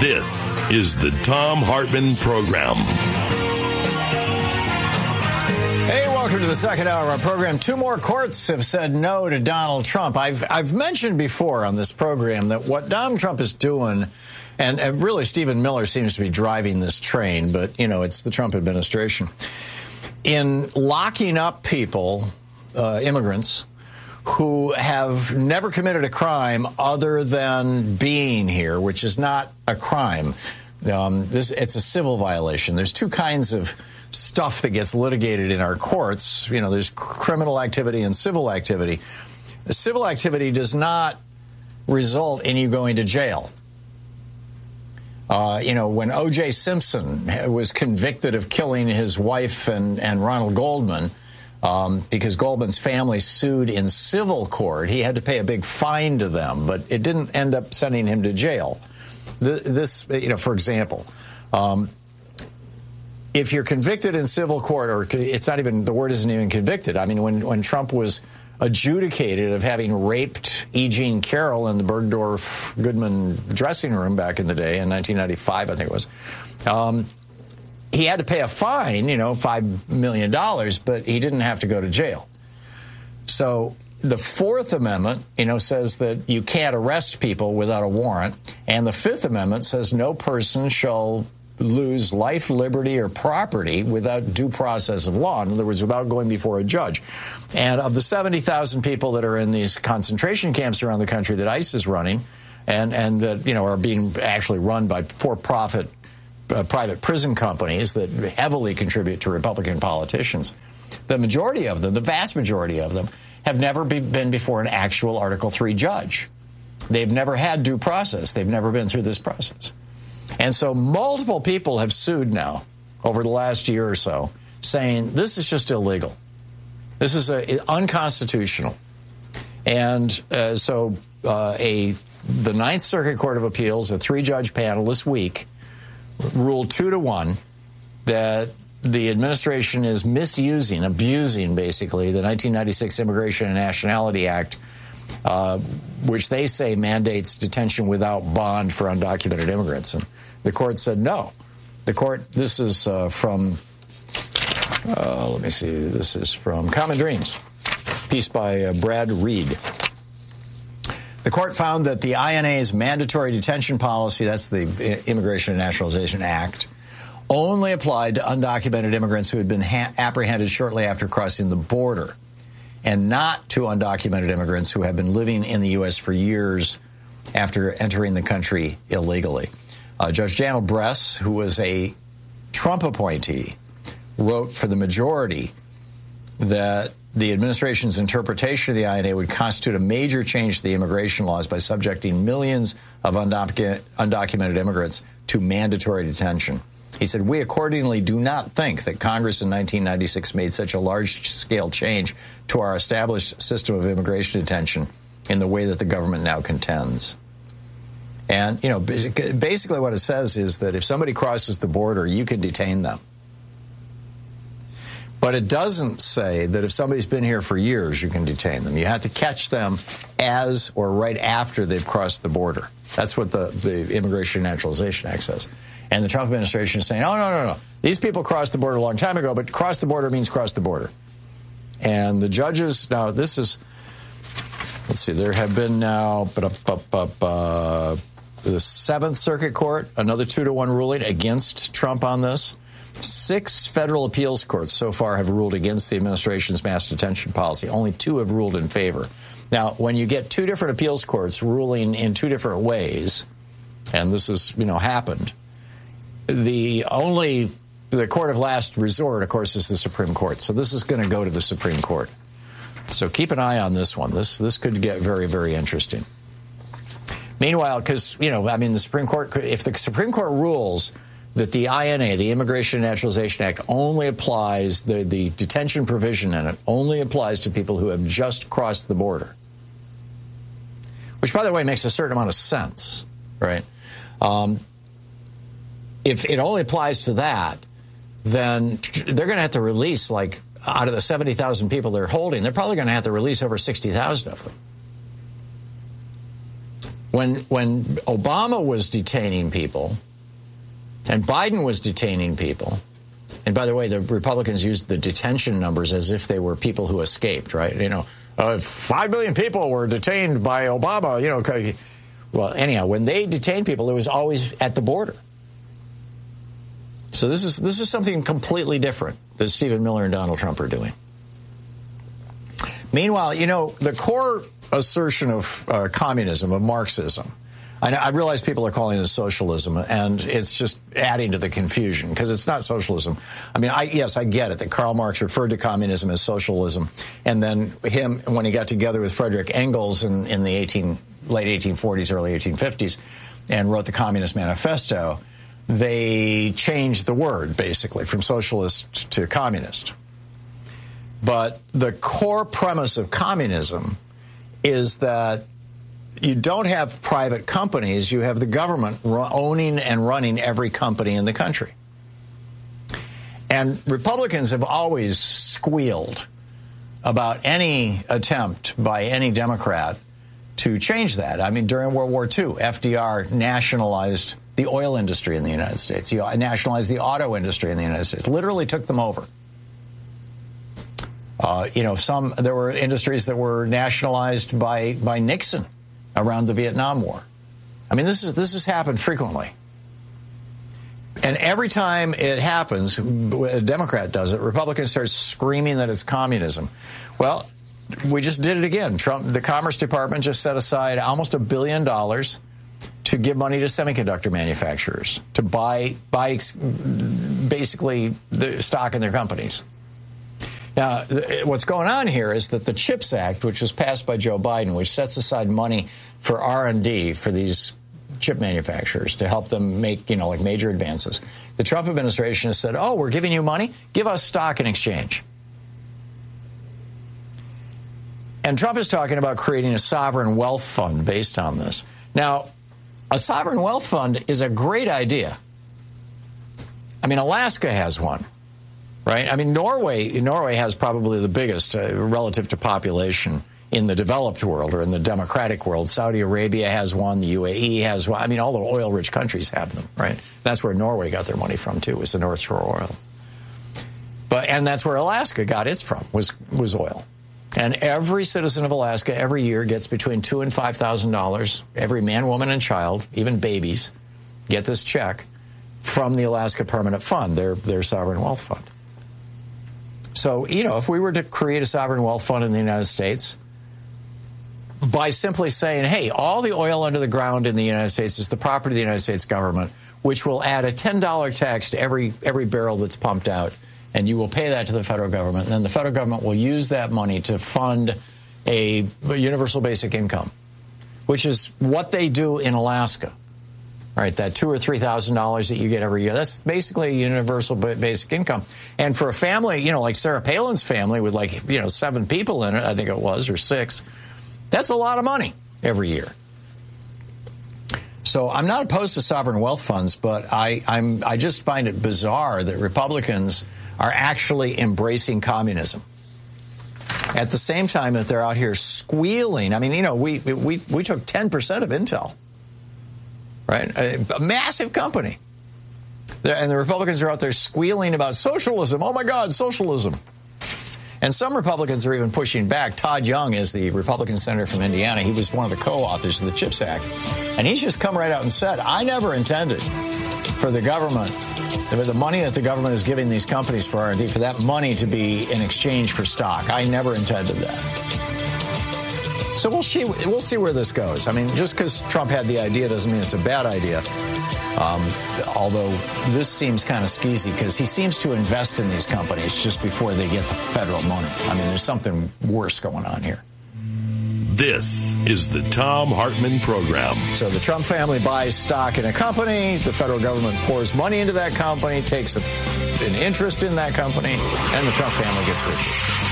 This is the Thom Hartmann Program. Hey, welcome to the second hour of our program. Two more courts have said no to Donald Trump. I've mentioned before on this program that what Donald Trump is doing, and really Stephen Miller seems to be driving this train, but, you know, it's the Trump administration, in locking up people, immigrants, who have never committed a crime other than being here, which is not a crime. It's a civil violation. There's two kinds of stuff that gets litigated in our courts. You know, there's criminal activity and civil activity. The civil activity does not result in you going to jail. You know, when O.J. Simpson was convicted of killing his wife and Ronald Goldman, because Goldman's family sued in civil court, he had to pay a big fine to them, but it didn't end up sending him to jail. This, you know, for example, if you're convicted in civil court, or it's not even, the word isn't even convicted. I mean, when Trump was adjudicated of having raped E. Jean Carroll in the Bergdorf Goodman dressing room back in the day in 1995, I think it was, he had to pay a fine, you know, $5 million, but he didn't have to go to jail. So the Fourth Amendment, you know, says that you can't arrest people without a warrant. And the Fifth Amendment says no person shall lose life, liberty, or property without due process of law. In other words, without going before a judge. And of the 70,000 people that are in these concentration camps around the country that ICE is running, and that, you know, are being actually run by for-profit private prison companies that heavily contribute to Republican politicians, the majority of them, the vast majority of them, have never been before an actual Article III judge. They've never had due process. They've never been through this process. And so multiple people have sued now over the last year or so, saying this is just illegal. This is unconstitutional. And so the Ninth Circuit Court of Appeals, a three-judge panel this week, ruled 2-1 that the administration is abusing, basically, the 1996 Immigration and Nationality Act, which they say mandates detention without bond for undocumented immigrants. And the court said no. The court, this is from, let me see, this is from Common Dreams, piece by Brad Reed. The court found that the INA's mandatory detention policy, that's the Immigration and Naturalization Act, only applied to undocumented immigrants who had been apprehended shortly after crossing the border, and not to undocumented immigrants who have been living in the U.S. for years after entering the country illegally. Judge Daniel Bress, who was a Trump appointee, wrote for the majority that the administration's interpretation of the INA would constitute a major change to the immigration laws by subjecting millions of undocumented immigrants to mandatory detention. He said, "We accordingly do not think that Congress in 1996 made such a large-scale change to our established system of immigration detention in the way that the government now contends." And, you know, basically what it says is that if somebody crosses the border, you can detain them. But it doesn't say that if somebody's been here for years, you can detain them. You have to catch them as or right after they've crossed the border. That's what the Immigration and Naturalization Act says. And the Trump administration is saying, oh, no. These people crossed the border a long time ago, but cross the border means cross the border. And the judges, now this is, let's see, there have been now the Seventh Circuit Court, another 2-1 ruling against Trump on this. 6 federal appeals courts so far have ruled against the administration's mass detention policy. Only 2 have ruled in favor. Now, when you get 2 different appeals courts ruling in 2 different ways, and this has, you know, happened, the court of last resort, of course, is the Supreme Court. So this is going to go to the Supreme Court. So keep an eye on this one. This could get very, very interesting. Meanwhile, because, you know, I mean, the Supreme Court, if the Supreme Court rules that the INA, the Immigration and Naturalization Act, only applies, the detention provision in it only applies to people who have just crossed the border, which, by the way, makes a certain amount of sense, right? If it only applies to that, then they're going to have to release, like, out of the 70,000 people they're holding, they're probably going to have to release over 60,000 of them. When Obama was detaining people and Biden was detaining people, and by the way, the Republicans used the detention numbers as if they were people who escaped, right? 5 million people were detained by Obama, Well, anyhow, when they detained people, it was always at the border. So this is something completely different that Stephen Miller and Donald Trump are doing. Meanwhile, the core assertion of communism, of Marxism, I realize people are calling this socialism, and it's just adding to the confusion because it's not socialism. I mean, yes, I get it that Karl Marx referred to communism as socialism, and then when he got together with Frederick Engels in the late 1840s, early 1850s, and wrote the Communist Manifesto, they changed the word, basically, from socialist to communist. But the core premise of communism is that you don't have private companies, you have the government owning and running every company in the country. And Republicans have always squealed about any attempt by any Democrat to change that. I mean, during World War II, FDR nationalized the oil industry in the United States. He nationalized the auto industry in the United States, literally took them over. There were industries that were nationalized by Nixon around the Vietnam War. I mean, this has happened frequently. And every time it happens, a Democrat does it, Republicans start screaming that it's communism. Well, we just did it again. The Commerce Department just set aside almost $1 billion to give money to semiconductor manufacturers to buy basically the stock in their companies. Now, what's going on here is that the CHIPS Act, which was passed by Joe Biden, which sets aside money for R&D for these chip manufacturers to help them make, major advances. The Trump administration has said, we're giving you money, give us stock in exchange. And Trump is talking about creating a sovereign wealth fund based on this. Now, a sovereign wealth fund is a great idea. I mean, Alaska has one. Right? I mean, Norway has probably the biggest relative to population in the developed world or in the democratic world. Saudi Arabia has one. The UAE has one. I mean, all the oil-rich countries have them, right? That's where Norway got their money from, too, was the North Shore oil. And that's where Alaska got its from, was oil. And every citizen of Alaska every year gets between $2,000 and $5,000. Every man, woman, and child, even babies, get this check from the Alaska Permanent Fund, their sovereign wealth fund. So, if we were to create a sovereign wealth fund in the United States, by simply saying, hey, all the oil under the ground in the United States is the property of the United States government, which will add a $10 tax to every barrel that's pumped out, and you will pay that to the federal government, and then the federal government will use that money to fund a universal basic income, which is what they do in Alaska. All right, that $2,000 or $3,000 that you get every year, that's basically a universal basic income. And for a family, like Sarah Palin's family with 7 people in it, I think it was, or 6, that's a lot of money every year. So I'm not opposed to sovereign wealth funds, but I just find it bizarre that Republicans are actually embracing communism at the same time that they're out here squealing. I mean, we took 10% of Intel. Right? A massive company. And the Republicans are out there squealing about socialism. Oh, my God, socialism. And some Republicans are even pushing back. Todd Young is the Republican senator from Indiana. He was one of the co-authors of the CHIPS Act. And he's just come right out and said, I never intended for the government, the money that the government is giving these companies for R&D, for that money to be in exchange for stock. I never intended that. So we'll see where this goes. I mean, just because Trump had the idea doesn't mean it's a bad idea. Although this seems kind of skeezy because he seems to invest in these companies just before they get the federal money. I mean, there's something worse going on here. This is the Thom Hartmann Program. So the Trump family buys stock in a company. The federal government pours money into that company, takes an interest in that company, and the Trump family gets richer.